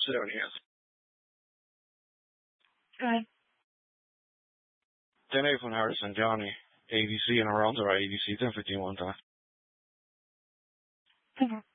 Macedonians. Right. Ten van Harrison Johnny. ABC en Around the ABC 1015 one time. Mhm.